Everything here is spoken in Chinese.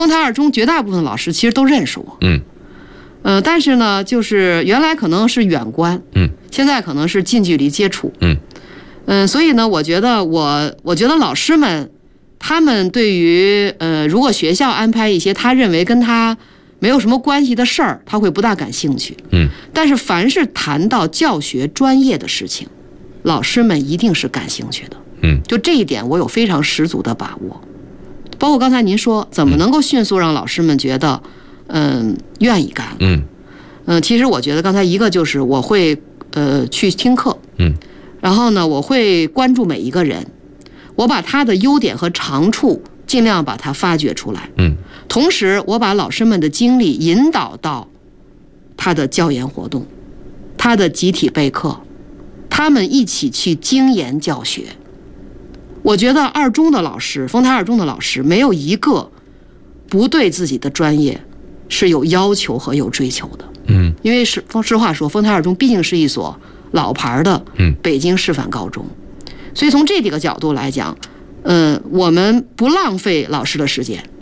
丰台二中绝大部分老师其实都认识我，但是呢，就是原来可能是远观，现在可能是近距离接触，所以呢，我觉得老师们他们对于如果学校安排一些他认为跟他没有什么关系的事儿，他会不大感兴趣，但是凡是谈到教学专业的事情，老师们一定是感兴趣的，就这一点我有非常十足的把握。包括刚才您说怎么能够迅速让老师们觉得愿意干，其实我觉得刚才一个就是我会去听课，然后呢我会关注每一个人，我把他的优点和长处尽量把它发掘出来，同时我把老师们的精力引导到他的教研活动，他的集体备课，他们一起去精研教学。我觉得二中的老师，丰台二中的老师没有一个不对自己的专业是有要求和有追求的，因为实话说，丰台二中毕竟是一所老牌的北京师范高中，所以从这几个角度来讲，我们不浪费老师的时间，